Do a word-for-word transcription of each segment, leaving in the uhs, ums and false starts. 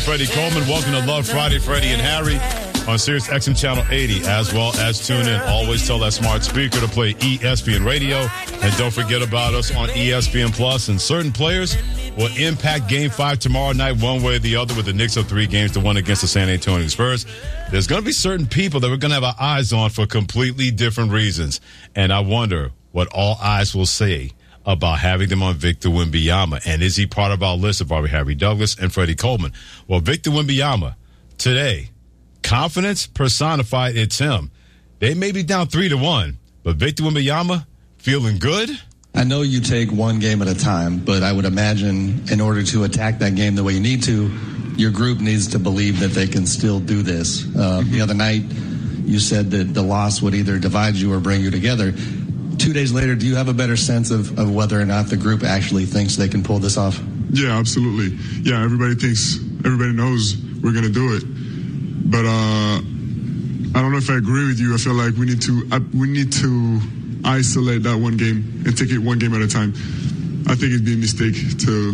Freddie Coleman, welcome to Love Friday, Freddie and Harry on Sirius X M Channel eighty, as well as tune in. Always tell that smart speaker to play E S P N Radio, and don't forget about us on E S P N Plus. And certain players will impact Game five tomorrow night one way or the other with the Knicks of three games to one against the San Antonio Spurs. There's going to be certain people that we're going to have our eyes on for completely different reasons, and I wonder what all eyes will say about having them on Victor Wembanyama. And is he part of our list of Aubrey Harry Douglas and Freddie Coleman? Well, Victor Wembanyama, today, confidence personified, it's him. They may be down three to one, but Victor Wembanyama feeling good? I know you take one game at a time, but I would imagine in order to attack that game the way you need to, your group needs to believe that they can still do this. Uh, the other night, you said that the loss would either divide you or bring you together. Two days later, do you have a better sense of, of whether or not the group actually thinks they can pull this off? Yeah, absolutely. Yeah, everybody thinks, everybody knows we're going to do it. But uh, I don't know if I agree with you. I feel like we need to uh, we need to isolate that one game and take it one game at a time. I think it'd be a mistake to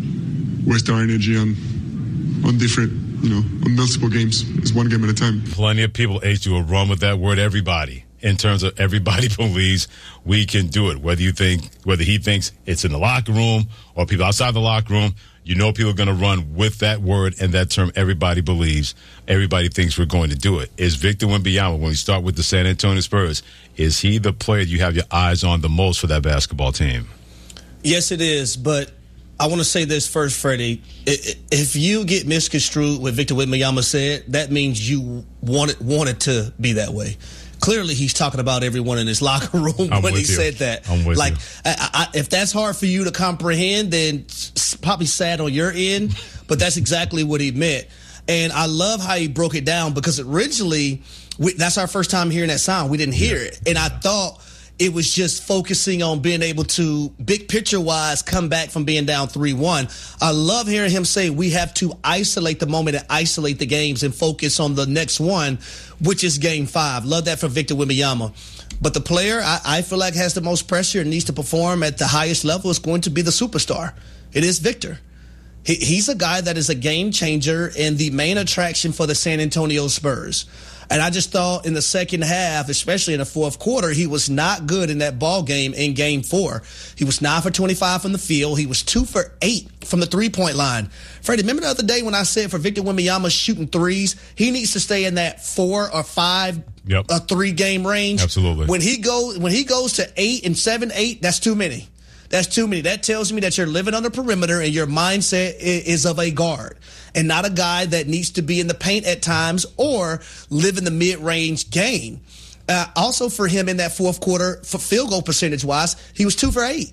waste our energy on on different, you know, on multiple games. It's one game at a time. Plenty of people, H, will run with that word, everybody. In terms of everybody believes we can do it. Whether you think, whether he thinks it's in the locker room or people outside the locker room, you know people are going to run with that word and that term. Everybody believes, everybody thinks we're going to do it. Is Victor Wembanyama, when we start with the San Antonio Spurs, is he the player you have your eyes on the most for that basketball team? Yes, it is. But I want to say this first, Freddie. If you get misconstrued what Victor Wembanyama said, that means you wanted wanted to be that way. Clearly, he's talking about everyone in his locker room I'm when he you. said that. I'm with like, you. I, I, if that's hard for you to comprehend, then it's probably sad on your end. But that's exactly what he meant. And I love how he broke it down because originally, we, that's our first time hearing that sound. We didn't hear it. And I thought it was just focusing on being able to, big picture-wise, come back from being down three one. I love hearing him say we have to isolate the moment and isolate the games and focus on the next one, which is Game five. Love that for Victor Wembanyama. But the player I, I feel like has the most pressure and needs to perform at the highest level is going to be the superstar. It is Victor. He, he's a guy that is a game changer and the main attraction for the San Antonio Spurs. And I just thought in the second half, especially in the fourth quarter, he was not good in that ball game in game four. He was nine for twenty-five from the field. He was two for eight from the three-point line. Freddie, remember the other day when I said for Victor Wembanyama shooting threes, he needs to stay in that four or five yep. or three-game range. Absolutely. When he goes, when he goes to eight and seven, eight, that's too many. That's too many. That tells me that you're living on the perimeter and your mindset is of a guard and not a guy that needs to be in the paint at times or live in the mid-range game. Uh, also for him in that fourth quarter, for field goal percentage-wise, he was two for eight.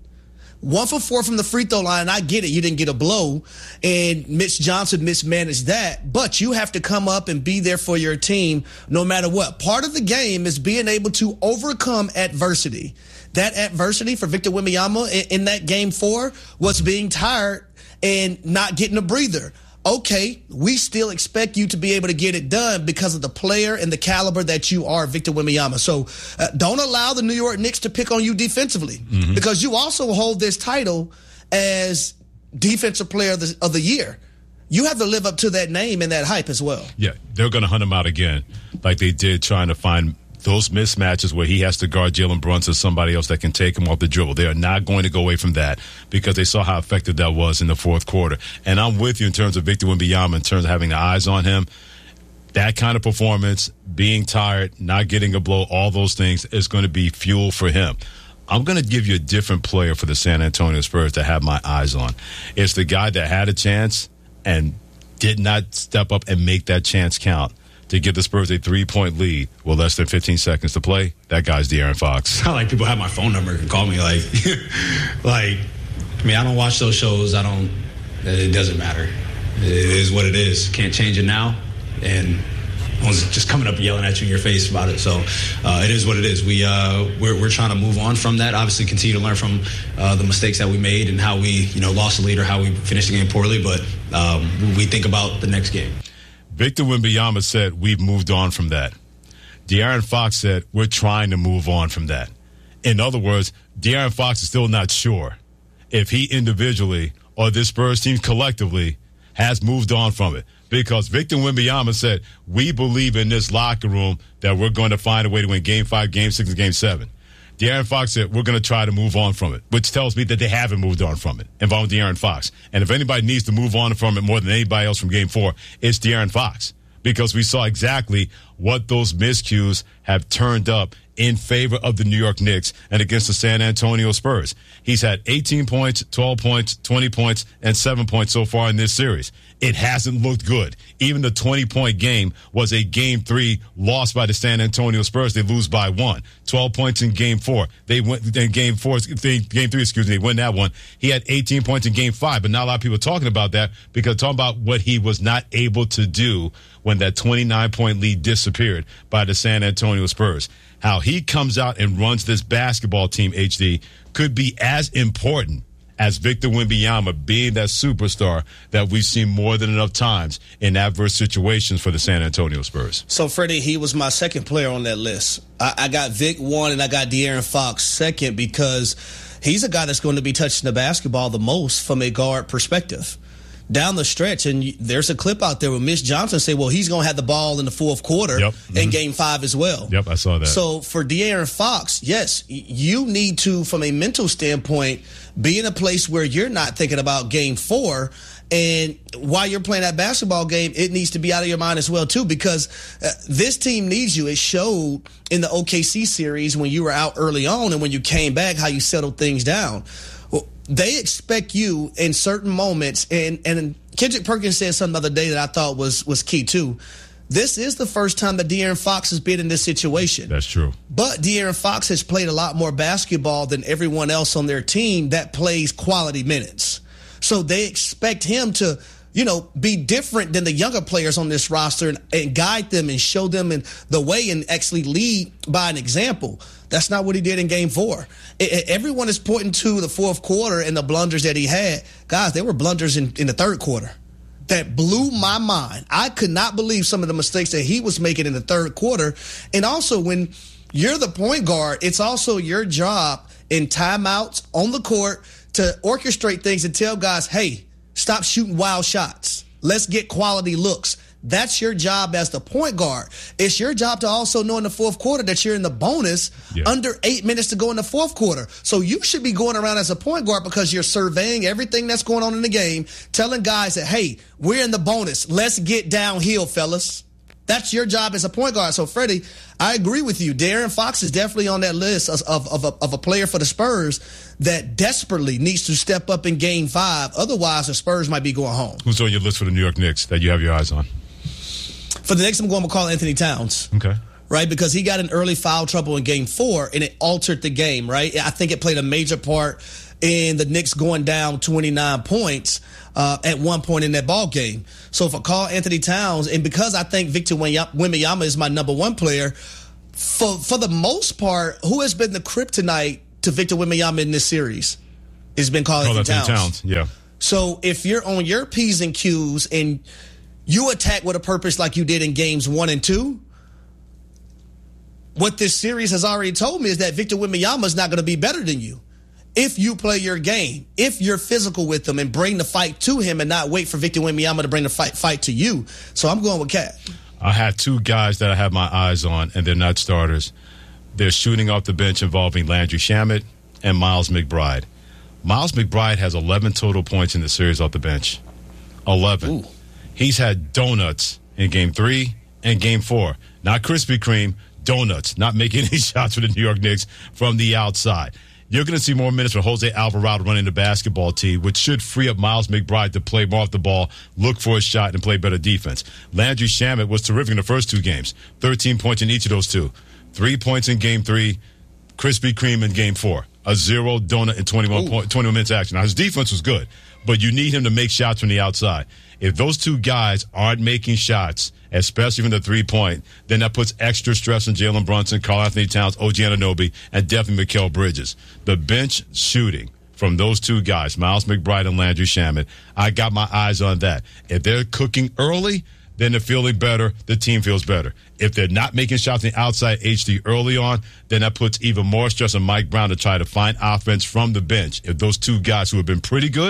One for four from the free throw line. I get it. You didn't get a blow, and Mitch Johnson mismanaged that. But you have to come up and be there for your team no matter what. Part of the game is being able to overcome adversity. That adversity for Victor Wembanyama in, in that game four was being tired and not getting a breather. Okay, we still expect you to be able to get it done because of the player and the caliber that you are, Victor Wembanyama. So uh, don't allow the New York Knicks to pick on you defensively mm-hmm. because you also hold this title as Defensive Player of the, of the Year. You have to live up to that name and that hype as well. Yeah, they're going to hunt him out again like they did trying to find those mismatches where he has to guard Jalen Brunson or somebody else that can take him off the dribble. They are not going to go away from that because they saw how effective that was in the fourth quarter. And I'm with you in terms of Victor Wembanyama, in terms of having the eyes on him. That kind of performance, being tired, not getting a blow, all those things is going to be fuel for him. I'm going to give you a different player for the San Antonio Spurs to have my eyes on. It's the guy that had a chance and did not step up and make that chance count to give the Spurs a three-point lead with less than fifteen seconds to play. That guy's De'Aaron Fox. It's not like people have my phone number and call me. Like, like, I mean, I don't watch those shows. I don't, it doesn't matter. It is what it is. Can't change it now. And I was just coming up and yelling at you in your face about it. So uh, it is what it is. We, uh, we're, we're trying to move on from that. Obviously, continue to learn from uh, the mistakes that we made and how we, you know, lost the lead or how we finished the game poorly. But um, we think about the next game. Victor Wembanyama said, we've moved on from that. De'Aaron Fox said, we're trying to move on from that. In other words, De'Aaron Fox is still not sure if he individually or this Spurs team collectively has moved on from it because Victor Wembanyama said, we believe in this locker room that we're going to find a way to win game five, game six, and game seven. De'Aaron Fox said, we're going to try to move on from it, which tells me that they haven't moved on from it, involving De'Aaron Fox. And if anybody needs to move on from it more than anybody else from game four, it's De'Aaron Fox, because we saw exactly what those miscues have turned up in favor of the New York Knicks and against the San Antonio Spurs. He's had eighteen points, twelve points, twenty points, and seven points so far in this series. It hasn't looked good. Even the twenty-point game was a game three loss by the San Antonio Spurs. They lose by one. twelve points in game four. They went in game four, game three, excuse me, they win that one. He had eighteen points in game five, but not a lot of people are talking about that because talking about what he was not able to do when that twenty-nine point lead disappeared by the San Antonio Spurs. How he comes out and runs this basketball team, H D, could be as important as Victor Wembanyama being that superstar that we've seen more than enough times in adverse situations for the San Antonio Spurs. So, Freddie, he was my second player on that list. I, I got Vic one and I got De'Aaron Fox second because he's a guy that's going to be touching the basketball the most from a guard perspective. Down the stretch, and there's a clip out there where Mitch Johnson say, well, he's going to have the ball in the fourth quarter yep. mm-hmm. in game five as well. Yep, I saw that. So for De'Aaron Fox, yes, you need to, from a mental standpoint, be in a place where you're not thinking about game four. And while you're playing that basketball game, it needs to be out of your mind as well, too, because uh, this team needs you. It showed in the O K C series when you were out early on and when you came back how you settled things down. Well, they expect you in certain moments, and, and Kendrick Perkins said something the other day that I thought was, was key, too. This is the first time that De'Aaron Fox has been in this situation. That's true. But De'Aaron Fox has played a lot more basketball than everyone else on their team that plays quality minutes. So they expect him to, you know, be different than the younger players on this roster and, and guide them and show them in the way and actually lead by an example. That's not what he did in game four. It, it, everyone is pointing to the fourth quarter and the blunders that he had. Guys, there were blunders in, in the third quarter that blew my mind. I could not believe some of the mistakes that he was making in the third quarter. And also, when you're the point guard, it's also your job in timeouts on the court to orchestrate things and tell guys, hey, stop shooting wild shots. Let's get quality looks. That's your job as the point guard. It's your job to also know in the fourth quarter that you're in the bonus yeah. under eight minutes to go in the fourth quarter. So you should be going around as a point guard because you're surveying everything that's going on in the game, telling guys that, hey, we're in the bonus. Let's get downhill, fellas. That's your job as a point guard. So, Freddie, I agree with you. De'Aaron Fox is definitely on that list of, of, of, a, of a player for the Spurs that desperately needs to step up in game five. Otherwise, the Spurs might be going home. Who's on your list for the New York Knicks that you have your eyes on? For the Knicks, I'm going to call Anthony Towns. Okay. Right, because he got in early foul trouble in game four, and it altered the game, right? I think it played a major part in the Knicks going down twenty-nine points uh, at one point in that ball game. So if I call Anthony Towns, and because I think Victor Wembanyama is my number one player, for for the most part, who has been the kryptonite to Victor Wembanyama in this series? It's been called Anthony Towns. Towns. Yeah. So if you're on your P's and Q's and you attack with a purpose like you did in games one and two, what this series has already told me is that Victor Wembanyama is not going to be better than you. If you play your game, if you're physical with him and bring the fight to him and not wait for Victor Wembanyama to bring the fight fight to you. So I'm going with Cat. I have two guys that I have my eyes on, and they're not starters. They're shooting off the bench involving Landry Shamet and Miles McBride. Miles McBride has eleven total points in the series off the bench. eleven. Ooh. He's had donuts in game three and game four. Not Krispy Kreme, donuts. Not making any shots for the New York Knicks from the outside. You're going to see more minutes for Jose Alvarado running the basketball team, which should free up Miles McBride to play more off the ball, look for a shot, and play better defense. Landry Shamet was terrific in the first two games. thirteen points in each of those two. Three points in game three, Krispy Kreme in game four. A zero donut in twenty-one, point, twenty-one minutes action. Now, his defense was good, but you need him to make shots from the outside. If those two guys aren't making shots, especially from the three-point, then that puts extra stress on Jalen Brunson, Karl Anthony Towns, O G Anunoby, and definitely Mikal Bridges. The bench shooting from those two guys, Miles McBride and Landry Shamet, I got my eyes on that. If they're cooking early, then they're feeling better, the team feels better. If they're not making shots on the outside H D early on, then that puts even more stress on Mike Brown to try to find offense from the bench. If those two guys who have been pretty good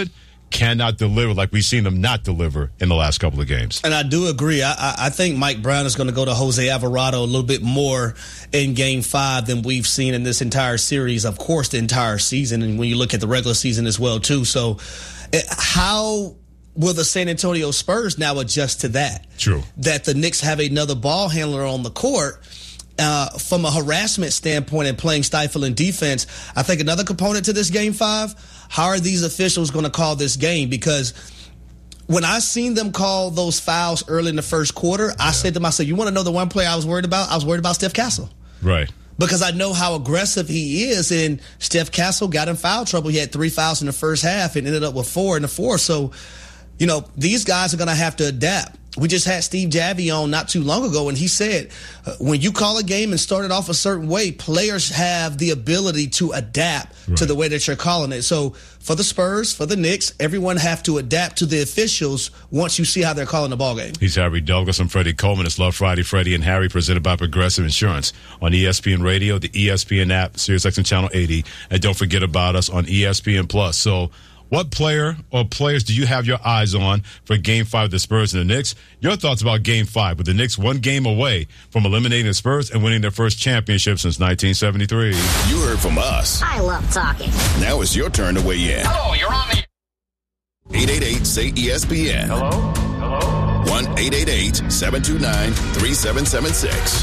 cannot deliver like we've seen them not deliver in the last couple of games. And I do agree. I, I, I think Mike Brown is going to go to Jose Alvarado a little bit more in game five than we've seen in this entire series, of course, the entire season, and when you look at the regular season as well, too. So how will the San Antonio Spurs now adjust to that? True. That the Knicks have another ball handler on the court. Uh, from a harassment standpoint and playing stifling defense, I think another component to this game five, how are these officials going to call this game? Because when I seen them call those fouls early in the first quarter, I yeah. said to myself, you want to know the one player I was worried about? I was worried about Steph Castle. Right. Because I know how aggressive he is, and Steph Castle got in foul trouble. He had three fouls in the first half and ended up with four in the fourth. So, you know, these guys are going to have to adapt. We just had Steve Javie on not too long ago, and he said uh, when you call a game and start it off a certain way, players have the ability to adapt right. to the way that you're calling it. So for the Spurs, for the Knicks, everyone have to adapt to the officials once you see how they're calling the ball game. He's Harry Douglas. I'm Freddie Coleman. It's Love Friday, Freddie and Harry, presented by Progressive Insurance on E S P N Radio, the E S P N app, SiriusXM Channel eighty, and don't forget about us on E S P N Plus. So what player or players do you have your eyes on for Game five of the Spurs and the Knicks? Your thoughts about Game five, with the Knicks one game away from eliminating the Spurs and winning their first championship since nineteen seventy-three. You heard from us. I love talking. Now it's your turn to weigh in. Hello, you're on the... eight eight eight, say E S P N. Hello? Hello? one eight eight eight, seven two nine, three seven seven six.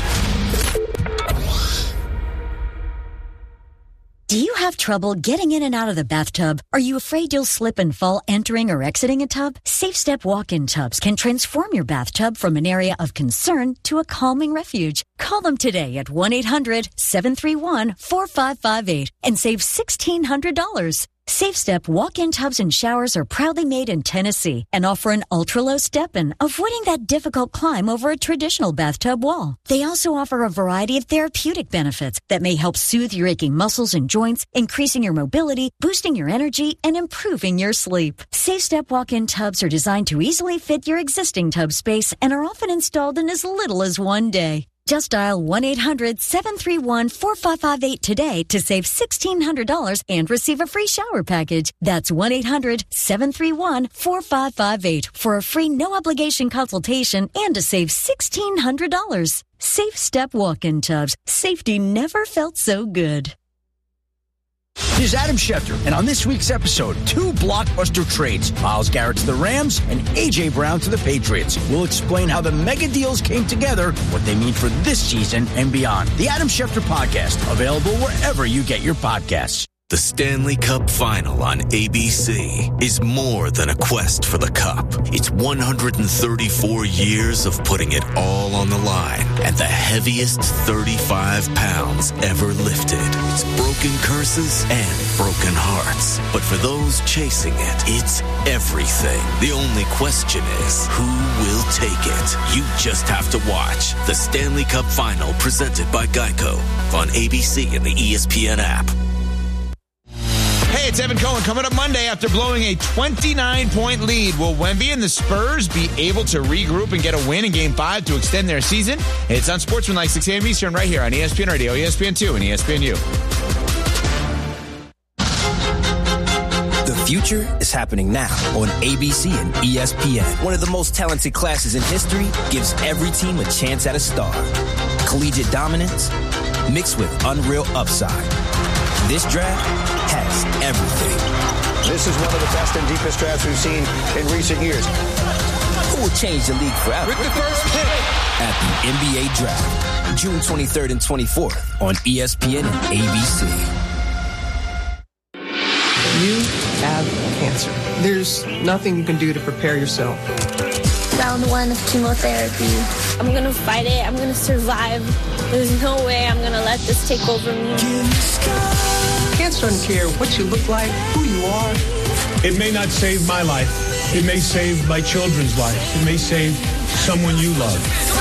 Do you have trouble getting in and out of the bathtub? Are you afraid you'll slip and fall entering or exiting a tub? Safe Step walk-in tubs can transform your bathtub from an area of concern to a calming refuge. Call them today at one eight hundred, seven three one, four five five eight and save sixteen hundred dollars. Safe Step walk-in tubs and showers are proudly made in Tennessee and offer an ultra-low step-in, avoiding that difficult climb over a traditional bathtub wall. They also offer a variety of therapeutic benefits that may help soothe your aching muscles and joints, increasing your mobility, boosting your energy, and improving your sleep. Safe Step walk-in tubs are designed to easily fit your existing tub space and are often installed in as little as one day. Just dial one eight hundred, seven three one, four five five eight today to save sixteen hundred dollars and receive a free shower package. That's one eight hundred, seven three one, four five five eight for a free no-obligation consultation and to save sixteen hundred dollars. Safe Step walk-in tubs. Safety never felt so good. This is Adam Schefter, and on this week's episode, two blockbuster trades. Myles Garrett to the Rams and A J. Brown to the Patriots. We'll explain how the mega deals came together, what they mean for this season and beyond. The Adam Schefter Podcast, available wherever you get your podcasts. The Stanley Cup Final on A B C is more than a quest for the cup. It's one hundred thirty-four years of putting it all on the line and the heaviest thirty-five pounds ever lifted. It's broken curses and broken hearts. But for those chasing it, it's everything. The only question is, who will take it? You just have to watch the Stanley Cup Final, presented by Geico on A B C and the E S P N app. Hey, it's Evan Cohen. Coming up Monday, after blowing a twenty-nine point lead, will Wemby and the Spurs be able to regroup and get a win in Game five to extend their season? It's on Sportsmanlike, six a.m. Eastern, right here on E S P N Radio, E S P N two, and E S P N U. The future is happening now on A B C and E S P N. One of the most talented classes in history gives every team a chance at a star. Collegiate dominance mixed with unreal upside. This draft has everything. This is one of the best and deepest drafts we've seen in recent years. Who will change the league forever? With the first pick at the N B A Draft, June twenty-third and twenty-fourth on E S P N and A B C. You have cancer. There's nothing you can do to prepare yourself. Round one of chemotherapy. I'm going to fight it. I'm going to survive. There's no way I'm going to let this take over me. Cancer doesn't care what you look like, who you are. It may not save my life. It may save my children's lives. It may save someone you love.